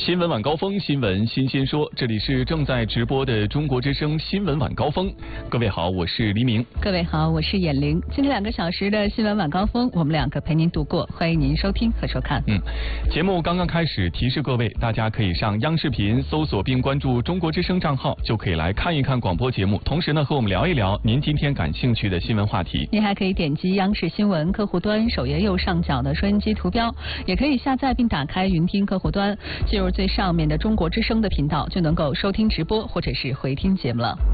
新闻晚高峰，新闻新鲜说，这里是正在直播的中国之声新闻晚高峰。各位好，我是黎明。 各位好，我是闫玲。今天2个小时的新闻晚高峰，我们2个陪您度过，欢迎您收听和收看。 节目刚刚开始，提示各位，大家可以上央视频搜索并关注中国之声账号，就可以来看一看广播节目，同时呢和我们聊一聊您今天感兴趣的新闻话题。 您还可以点击央视新闻客户端首页右上角的收音机图标，也可以下载并打开云听客户端，进入最上面的中国之声的频道，就能够收听直播或者是回听节目了。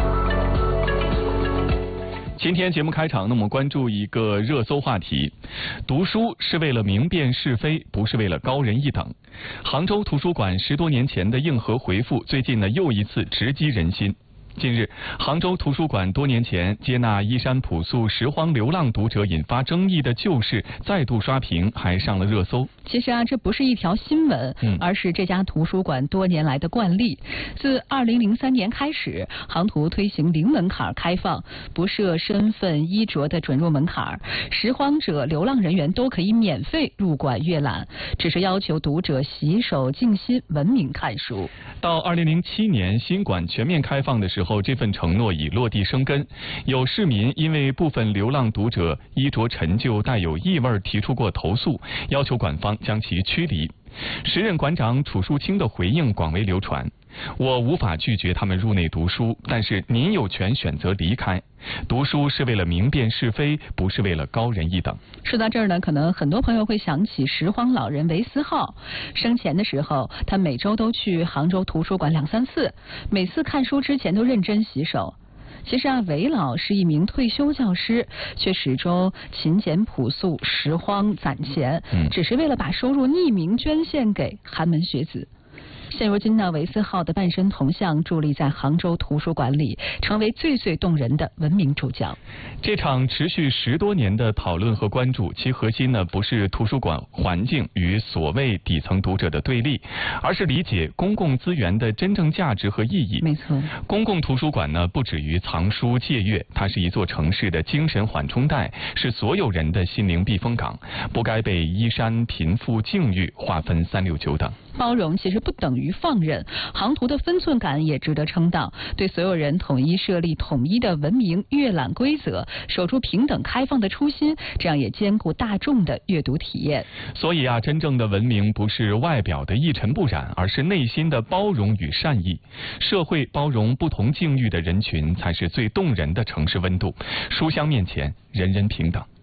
今天节目开场，那么关注一个热搜话题：读书是为了明辨是非，不是为了高人一等。杭州图书馆10多年前的硬核回复，最近呢又一次直击人心。近日，杭州图书馆多年前接纳衣衫朴素、拾荒流浪读者引发争议的旧事再度刷屏，还上了热搜。 其实这不是一条新闻，而是这家图书馆多年来的惯例。自2003年开始，杭图推行零门槛开放，不设身份衣着的准入门槛，拾荒者、流浪人员都可以免费入馆阅览，只是要求读者洗手静心、文明看书。 到2007年新馆全面开放的时候，这份承诺已落地生根。有市民因为部分流浪读者衣着陈旧、带有异味提出过投诉，要求馆方将其驱离。时任馆长楚树清的回应广为流传：我无法拒绝他们入内读书，但是您有权选择离开。读书是为了明辨是非，不是为了高人一等。 说到这儿呢，可能很多朋友会想起拾荒老人韦思浩。生前的时候，他每周都去杭州图书馆2、3次，每次看书之前都认真洗手。其实韦老是一名退休教师，却始终勤俭朴素、拾荒攒钱，只是为了把收入匿名捐献给寒门学子。现如今呢，韦思浩的半身铜像伫立在杭州图书馆里，成为最最动人的文明主角。 这场持续10多年的讨论和关注，其核心呢不是图书馆环境与所谓底层读者的对立，而是理解公共资源的真正价值和意义。 没错， 公共图书馆呢不止于藏书借阅，它是一座城市的精神缓冲带，是所有人的心灵避风港，不该被衣衫、贫富、境遇划分3、6、9等。 包容其实不等于放任，杭图的分寸感也值得称道，对所有人统一设立统一的文明阅览规则，守住平等开放的初心，这样也兼顾大众的阅读体验。 所以真正的文明不是外表的一尘不染，而是内心的包容与善意。社会包容不同境遇的人群，才是最动人的城市温度。书香面前，人人平等。